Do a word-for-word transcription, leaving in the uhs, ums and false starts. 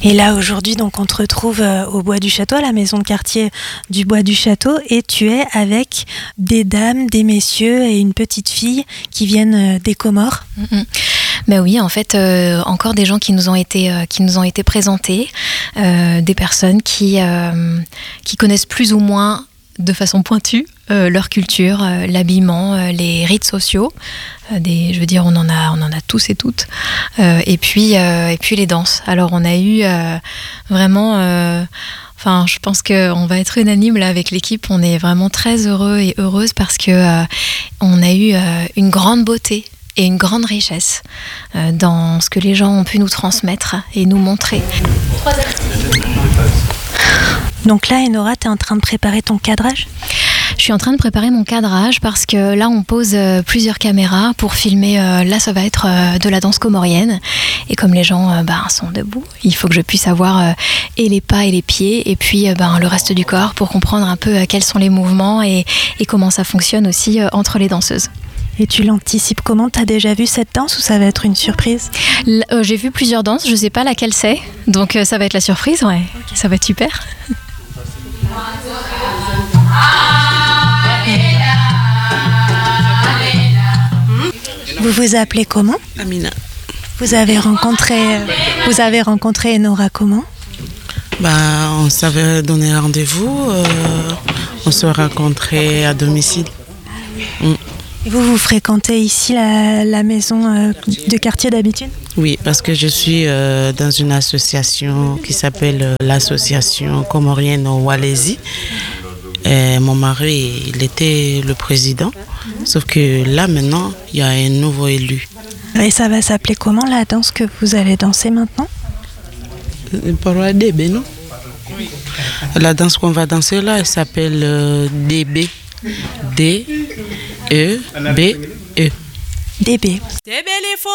Et là aujourd'hui donc on te retrouve au Bois du Château, à la maison de quartier du Bois du Château, et tu es avec des dames, des messieurs et une petite fille qui viennent des Comores. Mmh. Ben oui, en fait, euh, encore des gens qui nous ont été, euh, qui nous ont été présentés, euh, des personnes qui, euh, qui connaissent plus ou moins de façon pointue euh, leur culture, euh, l'habillement, euh, les rites sociaux. Euh, des, je veux dire, on en a, on en a tous et toutes. Euh, et puis, euh, et puis les danses. Alors, on a eu euh, vraiment. Euh, Enfin, je pense qu'on va être unanime là avec l'équipe. On est vraiment très heureux et heureuse parce que euh, on a eu euh, une grande beauté et une grande richesse euh, dans ce que les gens ont pu nous transmettre et nous montrer. Donc là, Enora, tu es en train de préparer ton cadrage ? Je suis en train de préparer mon cadrage parce que là, on pose euh, plusieurs caméras pour filmer. Euh, là, ça va être euh, de la danse comorienne. Et comme les gens euh, ben, sont debout, il faut que je puisse avoir euh, et les pas et les pieds et puis euh, ben, le reste du corps pour comprendre un peu euh, quels sont les mouvements et, et comment ça fonctionne aussi euh, entre les danseuses. Et tu l'anticipes comment ? T'as déjà vu cette danse ou ça va être une surprise ? L- euh, J'ai vu plusieurs danses, je ne sais pas laquelle c'est. Donc euh, ça va être la surprise, ouais. Ça va être super. Vous vous appelez comment ? Amina. Vous avez rencontré, vous avez rencontré Enora comment ? Bah, on s'avait donné rendez-vous, euh, on se rencontrait à domicile. Mm. Et vous, vous fréquentez ici la, la maison euh, de quartier d'habitude ? Oui, parce que je suis euh, dans une association qui s'appelle euh, l'association comorienne au Walaisie. Et mon mari, il était le président, sauf que là maintenant, il y a un nouveau élu. Et ça va s'appeler comment la danse que vous allez danser maintenant ? Non ? La danse qu'on va danser là, elle s'appelle euh, D B. D E B E. D B.